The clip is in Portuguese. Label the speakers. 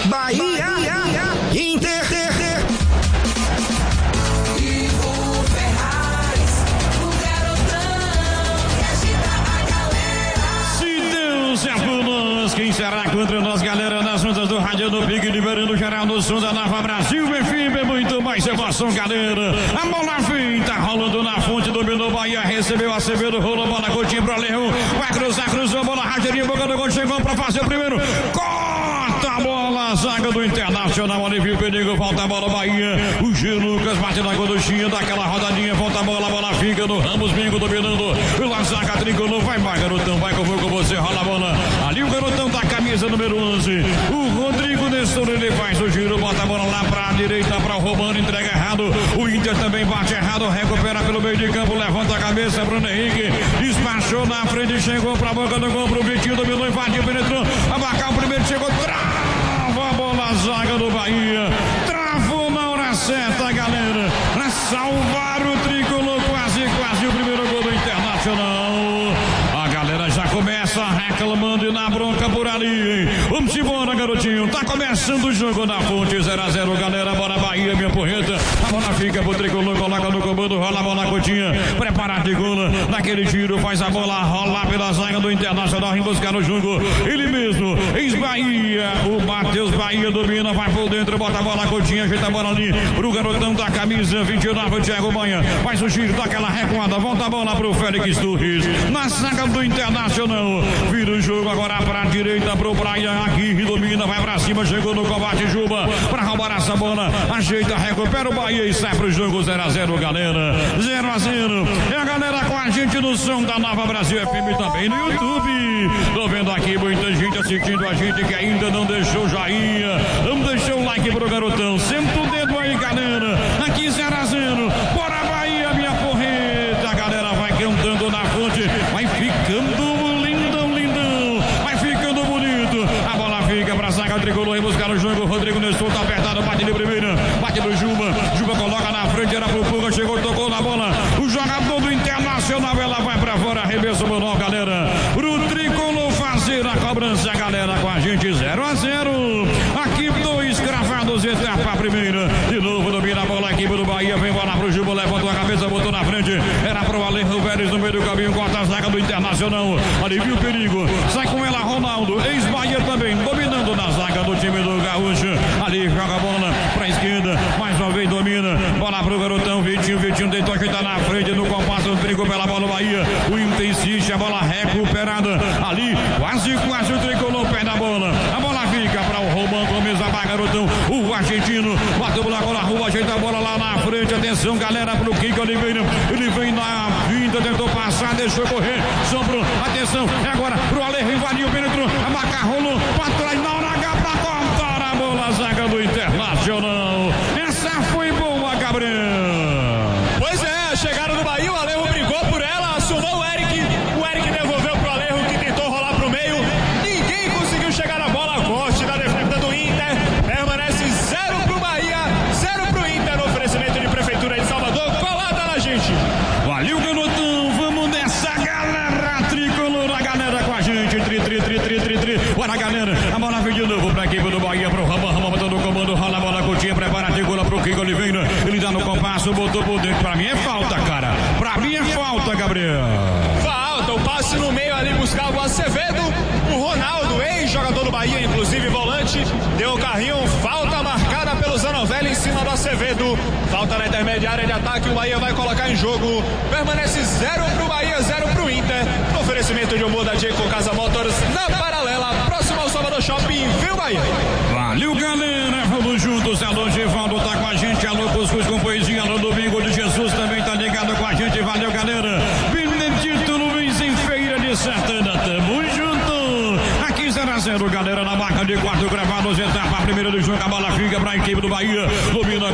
Speaker 1: Bahia, Inter.
Speaker 2: Quem será contra nós, galera, nas ondas do rádio do Pique, liberando geral no som da Nova Brasil, FM, muito mais emoção, galera. A bola feita, rolando na fonte, dominou Bahia, recebeu Acevedo, rolou bola, Coutinho pro Leão, vai cruzar, cruzou, bola, rasteirinha, boca do gol, chegou pra fazer o primeiro, corta a bola, zaga do Internacional, alivio o perigo, falta a bola, Bahia, o G. Lucas bate na gorduchinha, dá aquela rodadinha, falta a bola fica no Ramos, Bingo dominando, pela zaga, tricolor, vai, garotão, vai com você, rola a bola, ali o garotão da camisa número 11, o Rodrigo Nestor, ele faz o giro, bota a bola lá pra direita, pra o Romano, entrega errado, o Inter também bate errado, recupera pelo meio de campo, levanta a cabeça, Bruno Henrique, despachou na frente, chegou pra boca do gol, pro Vitinho, dominou, invadiu, penetrou, abacar o primeiro, chegou, trava a bola, a zaga do Bahia, travou na hora certa, galera, pra salvar o tricolor, quase o primeiro gol do Internacional. Já começa reclamando e na bronca por ali. Vamos embora, garotinho. Tá começando o jogo na fonte 0-0, galera. Bora Bahia, minha porreta. A bola fica pro tricolor, coloca no comando, rola a bola, Coutinho. Prepara de gol. Naquele giro, faz a bola rolar pela zaga do Internacional. Vem buscar o jogo. Ele mesmo, ex-Bahia. O Matheus Bahia domina, vai por dentro, bota a bola, Coutinho. Ajeita a bola ali pro garotão da camisa 29, o Thiago Banha. Faz o giro, dá aquela recuada. Volta a bola pro Félix Torres. Na zaga do Internacional. Vira o jogo agora pra direita pro Brian, aqui domina, vai pra cima, chegou no combate Juba pra roubar essa bola, ajeita, recupera o Bahia e sai pro jogo 0-0, galera, 0-0. E a galera com a gente no som da Nova Brasil FM, também no YouTube. Tô vendo aqui muita gente assistindo a gente que ainda não deixou o joinha, não deixou o like pro garotão, senta o dedo aí, galera, aqui 0-0, bora Bahia, minha porreta, a galera vai cantando na fonte, vai ficando a bola fica pra zaga tricolor e buscar o jogo. Rodrigo Nestor tá apertado, bate de primeira, bate do Juba coloca na frente, era pro Puga, chegou, tocou na bola. O jogador do Internacional, ela vai pra fora, arremesso manual, galera. Pro tricolor fazer a cobrança, galera, com a gente 0-0. Aqui 2 cravados, etapa primeira. De novo domina a bola, equipe do Bahia, vem bola pro Juba, levantou a cabeça, botou na frente. Era pro Alejo Vélez no meio do caminho, corta a zaga do Internacional. Alivia o perigo, sai com ela Ronaldo, ex-Bahia também, dominando na zaga do time do Gaúcho. Ali joga a bola pra esquerda, mais uma vez domina, bola pro garotão, Vitinho deitou, que tá na frente no compasso, o trigo pela bola Bahia, o Inter insiste, a bola recuperada, ali quase o tricolor perde a bola fica pra o Romano, começa a garotão, o argentino, bateu bola na rua, ajeita a bola lá na frente, atenção galera pro Kiko Oliveira, ele vem na vinda, tentou passar, deixou correr, sobrou, atenção, é agora pro Alejo, invadiu, penetrou, a Maca rolou, pra trás, na hora H pra cortar a bola, a zaga do Internacional, essa foi boa, Gabriel.
Speaker 3: Pois é, a chegada do Bahia, o Alejo brigou por ela, acionou o Eric devolveu pro Alejo, que tentou rolar pro meio, ninguém conseguiu chegar na bola, corte da defesa do Inter, permanece 0 pro Bahia, 0 pro Inter, no oferecimento de Prefeitura de Salvador, colada na gente.
Speaker 2: Valeu, garotão, vamos nessa, galera, tricolor, a galera com a gente, bora, galera, a bola vem de novo pra equipe do Bahia, pro Rama botando o comando, rola a bola, Coutinho, prepara, tricolor pro Kiko Oliveira, ele dá no compasso, botou por dentro, pra mim é falta, cara, pra mim é falta, Gabriel.
Speaker 3: Falta, o passe no meio ali, buscava o Acevedo, o Ronaldo, ex-jogador do Bahia, inclusive volante, deu o carrinho, falta marcada pelo Zanovelli em cima do Acevedo, falta na intermediária de ataque, o Bahia vai colocar em jogo, permanece 0 pro Bahia, 0 pro Inter, oferecimento de humor da Jayco Casa Motors, na paralela, próximo ao Salvador Shopping, viu Bahia?
Speaker 2: Valeu, galera, vamos juntos, alô Givaldo tá com a gente, alô Cuscuz com poesia, alô Domingo de Jesus também tá ligado com a gente, valeu, galera, Benedito Luiz em Feira de Santana, tamo junto, aqui 0-0, galera, na marca de 4 gravados, etapa primeira do jogo, a bola fica pra equipe do Bahia, domina